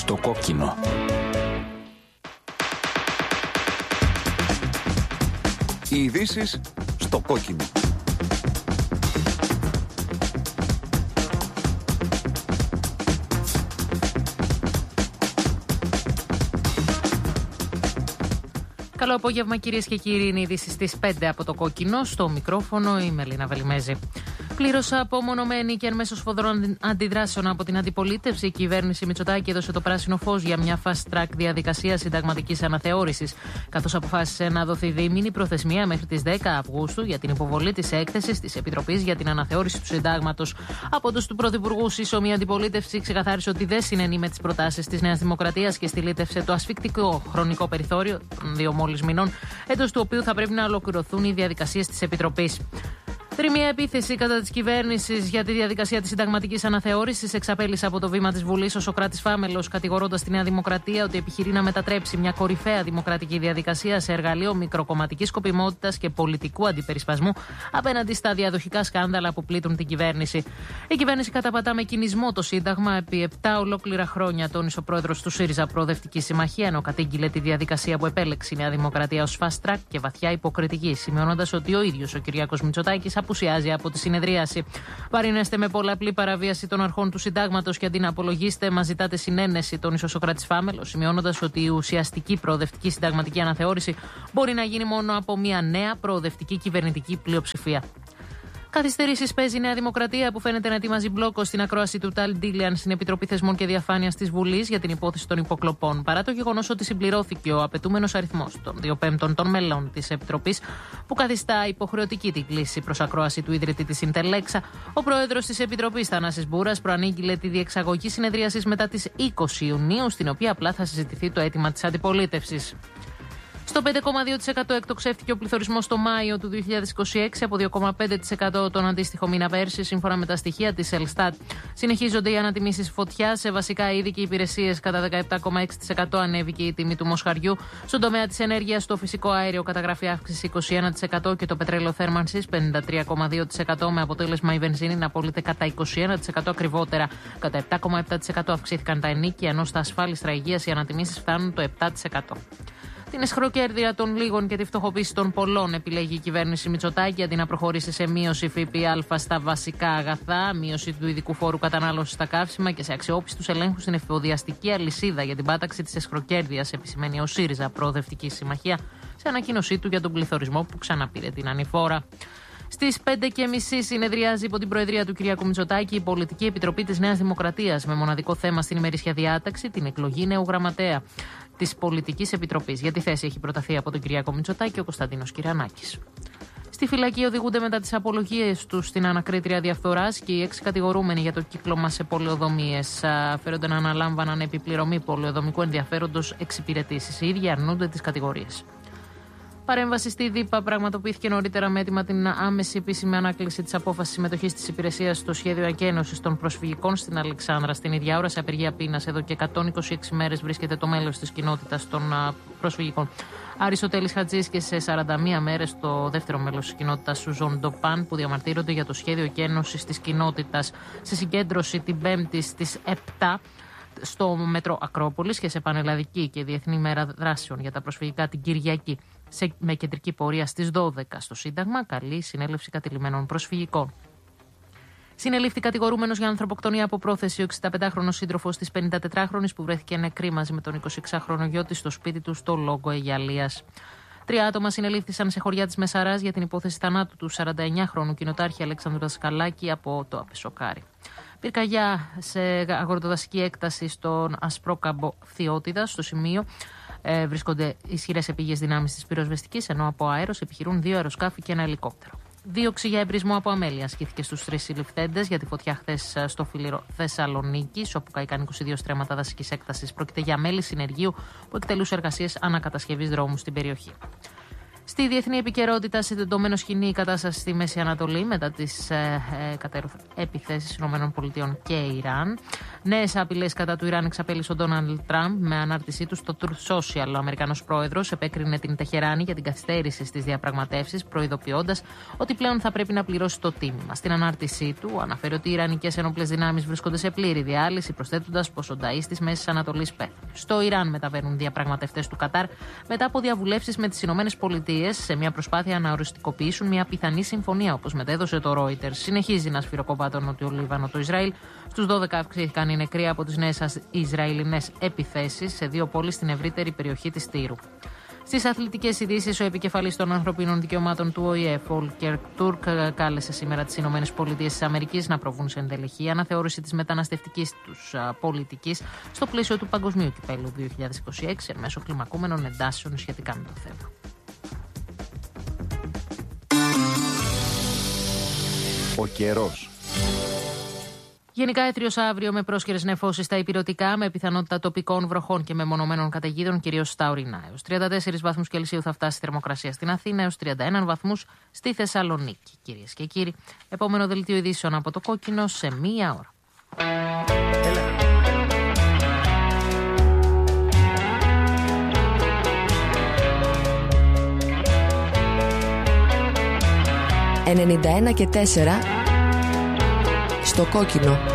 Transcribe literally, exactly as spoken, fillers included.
Στο κόκκινο. Οι ειδήσεις στο κόκκινο. Καλό απόγευμα, κυρίες και κύριοι. Είναι οι ειδήσεις στις πέντε από το κόκκινο. Στο μικρόφωνο η Μελίνα Βελιμέζη. Πλήρως απομονωμένη και εν μέσω σφοδρών αντιδράσεων από την αντιπολίτευση, η κυβέρνηση Μητσοτάκη έδωσε το πράσινο φως για μια fast track διαδικασία συνταγματικής αναθεώρησης, καθώς αποφάσισε να δοθεί δίμηνη προθεσμία μέχρι τις δέκα Αυγούστου για την υποβολή της έκθεσης της Επιτροπής για την αναθεώρηση του Συντάγματος. Από τους του Πρωθυπουργού σύσσωμη αντιπολίτευση ξεκαθάρισε ότι δεν συνενεί με τις προτάσεις της Νέας Δημοκρατίας και στυλίτευσε το ασφικτικό χρονικό περιθώριο των δύο μόλις μηνών, εντός του οποίου θα πρέπει να ολοκληρωθούν οι διαδικασίες της Επιτροπής. Τριμία επίθεση κατά της κυβέρνησης για τη διαδικασία της συνταγματικής αναθεώρησης εξαπέλυσε από το βήμα της Βουλής ο Σωκράτης Φάμελος, κατηγορώντας τη Νέα Δημοκρατία ότι επιχειρεί να μετατρέψει μια κορυφαία δημοκρατική διαδικασία σε εργαλείο μικροκομματικής σκοπιμότητας και πολιτικού αντιπερισπασμού απέναντι στα διαδοχικά σκάνδαλα που πλήττουν την κυβέρνηση. Η κυβέρνηση καταπατά με κινησμό το Σύνταγμα επί επτά ολόκληρα χρόνια, τόνισε ο πρόεδρος του ΣΥΡΙΖΑ Προοδευτική Συμμαχία, ενώ κατήγγειλε τη διαδικασία που επέλεξε η Νέα Δημοκρατία ως fast track και βαθιά υποκριτική, σημειώνοντας ότι ο ίδιος ο Κυριάκος Μητσοτάκης απουσιάζει από τη συνεδρίαση. Βαρύνεστε με πολλαπλή παραβίαση των αρχών του Συντάγματος και αντί να απολογίστε, μας ζητάτε συνένεση, τόνισε ο Σωκράτης Φάμελος, σημειώνοντας ότι η ουσιαστική προοδευτική συνταγματική αναθεώρηση μπορεί να γίνει μόνο από μια νέα προοδευτική κυβερνητική πλειοψηφία. Καθυστερήσεις παίζει η Νέα Δημοκρατία, που φαίνεται να ετοιμάζει μπλόκο στην ακρόαση του Ταλ Ντίλιαν στην Επιτροπή Θεσμών και Διαφάνειας της Βουλής για την υπόθεση των υποκλοπών. Παρά το γεγονός ότι συμπληρώθηκε ο απαιτούμενος αριθμός των δύο πέμπτων των μελών της Επιτροπής, που καθιστά υποχρεωτική την κλίση προς ακρόαση του ίδρυτη της Συντελέξα, ο πρόεδρος της Επιτροπής, Θανάσης Μπούρας, προανήγγειλε τη διεξαγωγή συνεδρίασης μετά τις είκοσι Ιουνίου, στην οποία απλά θα συζητηθεί το αίτημα της αντιπολίτευσης. Στο πέντε κόμμα δύο τοις εκατό εκτοξεύτηκε ο πληθωρισμός το Μάιο του δύο χιλιάδες είκοσι έξι από δύο κόμμα πέντε τοις εκατό τον αντίστοιχο μήνα πέρσι, σύμφωνα με τα στοιχεία της Ελστάτ. Συνεχίζονται οι ανατιμήσεις φωτιά σε βασικά είδη και υπηρεσίες. Κατά δεκαεπτά κόμμα έξι τοις εκατό ανέβηκε η τιμή του μοσχαριού. Στον τομέα της ενέργειας, στο φυσικό αέριο καταγράφει αύξηση είκοσι ένα τοις εκατό και το πετρέλαιο θέρμανσης πενήντα τρία κόμμα δύο τοις εκατό, με αποτέλεσμα η βενζίνη να πωλείται κατά είκοσι ένα τοις εκατό ακριβότερα. Κατά επτά κόμμα επτά τοις εκατό αυξήθηκαν τα ενίκια, ενώ στα ασφάλιστρα υγείας οι ανατιμήσεις φτάνουν το επτά τοις εκατό. Την εσχροκέρδεια των λίγων και τη φτωχοποίηση των πολλών επιλέγει η κυβέρνηση Μητσοτάκη, αντί να προχωρήσει σε μείωση ΦΠΑ στα βασικά αγαθά, μείωση του ειδικού φόρου κατανάλωσης στα καύσιμα και σε αξιόπιστους ελέγχους στην εφοδιαστική αλυσίδα για την πάταξη της εσχροκέρδειας, επισημαίνει ο ΣΥΡΙΖΑ Προοδευτική Συμμαχία σε ανακοίνωσή του για τον πληθωρισμό που ξαναπήρε την ανηφόρα. Στις πέντε και μισή συνεδριάζει υπό την προεδρία του Κυριάκου Μητσοτάκη η Πολιτική Επιτροπή της Νέας Δημοκρατίας, με μοναδικό θέμα στην ημερήσια διάταξη την εκλογή νέου γραμματέα της Πολιτικής Επιτροπής. Για τη θέση έχει προταθεί από τον Κυριάκο Μητσοτάκη ο Κωνσταντίνος Κυρανάκης. Στη φυλακή οδηγούνται μετά τις απολογίες τους στην ανακρίτρια διαφθοράς και οι έξι κατηγορούμενοι για το κύκλωμα σε πολεοδομίες. Φέρονται να αναλάμβαναν επιπληρωμή πολεοδομικού ενδιαφέροντος εξυπηρετήσεις. Οι ίδιοι αρνούνται τις κατηγορίες. Παρέμβαση στη ΔΥΠΑ πραγματοποιήθηκε νωρίτερα με έτοιμα την άμεση επίσημη ανάκληση της απόφασης συμμετοχής της υπηρεσίας στο σχέδιο ακένωσης των προσφυγικών στην Αλεξάνδρα. Στην ίδια ώρα, σε απεργία πείνας, εδώ και εκατόν είκοσι έξι μέρες βρίσκεται το μέλος της κοινότητας των προσφυγικών Αριστοτέλης Χατζής και σε σαράντα μία μέρες το δεύτερο μέλος της κοινότητας Σουζόν Ντοπάν, που διαμαρτύρονται για το σχέδιο ακένωσης της κοινότητας. Σε συγκέντρωση την Πέμπτη στις επτά στο Μέτρο Ακρόπολης και σε πανελλαδική και διεθνή μέρα δράσεων για τα προσφυγικά την Κυριακή, σε, με κεντρική πορεία στις δώδεκα στο Σύνταγμα, καλή συνέλευση κατηλημμένων προσφυγικών. Συνελήφθη κατηγορούμενος για ανθρωποκτονία από πρόθεση ο εξηνταπεντάχρονος σύντροφος της πενηντατετράχρονης που βρέθηκε νεκρή μαζί με τον εικοσιεξάχρονο γιο της στο σπίτι του στο Λόγκο Αιγιαλίας. Τρία άτομα συνελήφθησαν σε χωριά της Μεσαράς για την υπόθεση θανάτου του σαρανταεννιάχρονου κοινοτάρχη Αλέξανδρου Δασκαλάκη από το Απεσοκάρι. Πυρκαγιά σε αγροτοδασική έκταση στον Ασπρόκαμπο Φθιώτιδα. Στο σημείο ε, βρίσκονται ισχυρές επίγειες δυνάμεις της πυροσβεστικής, ενώ από αέρος επιχειρούν δύο αεροσκάφη και ένα ελικόπτερο. Δίωξη για εμπρισμό από αμέλεια ασκήθηκε στους τρεις συλληφθέντες για τη φωτιά χθες στο Φιλιρό Θεσσαλονίκης, όπου καήκαν είκοσι δύο στρέμματα δασικής έκτασης. Πρόκειται για μέλη συνεργείου που εκτελούσε εργασίες ανακατασκευής δρόμου στην περιοχή. Στη διεθνή επικαιρότητα, σε τεντωμένο σκηνή η κατάσταση στη Μέση Ανατολή μετά τις ε, ε, κατέρροφες επιθέσεις ΗΠΑ και Ιράν. Νέες απειλές κατά του Ιράν εξαπέλυσε ο Ντόναλντ Τραμπ με ανάρτησή του στο Truth Social. Ο Αμερικανός πρόεδρος επέκρινε την Τεχεράνη για την καθυστέρηση στις διαπραγματεύσεις, προειδοποιώντας ότι πλέον θα πρέπει να πληρώσει το τίμημα. Στην ανάρτησή του αναφέρει ότι οι Ιρανικές ενόπλες δυνάμεις βρίσκονται σε πλήρη διάλυση, προσθέτοντας πως ο νταΐς της Μέσης Ανατολής πέθανε. Στο Ιράν μεταβαίνουν διαπραγματευτές του Κατάρ μετά από διαβουλεύσεις με τις ΗΠΑ σε μια προσπάθεια να οριστικοποιήσουν μια πιθανή συμφωνία, όπως μετέδωσε το Reuters. Συνεχίζει να σφυροκοπά το Νότιο Λίβανο το Ισραήλ. Στους δώδεκα αυξήθηκαν οι νεκροί από τις νέες Ισραηλινές επιθέσεις σε δύο πόλεις στην ευρύτερη περιοχή της Τύρου. Στις αθλητικές ειδήσεις, ο επικεφαλής των ανθρωπίνων δικαιωμάτων του Ο Η Ε, Volker Turk, κάλεσε σήμερα τις ΗΠΑ να προβούν σε ενδελεχή αναθεώρηση της μεταναστευτικής τους πολιτικής στο πλαίσιο του Παγκοσμίου Κυπέλλου δύο χιλιάδες είκοσι έξι, εν μέσω κλιμακούμενων εντάσεων σχετικά με το θέμα. Ο καιρός. Γενικά έθριος αύριο με πρόσχερες νεφώσεις στα ηπειρωτικά, με πιθανότητα τοπικών βροχών και μεμονωμένων καταιγίδων, κυρίως στα ορεινά. Έως τριάντα τέσσερις βαθμούς Κελσίου θα φτάσει η θερμοκρασία στην Αθήνα, έως τριάντα ένα βαθμούς στη Θεσσαλονίκη. Κυρίες και κύριοι, επόμενο δελτίο ειδήσεων από το Κόκκινο σε μία ώρα. ενενήντα ένα και τέσσερα στο Κόκκινο.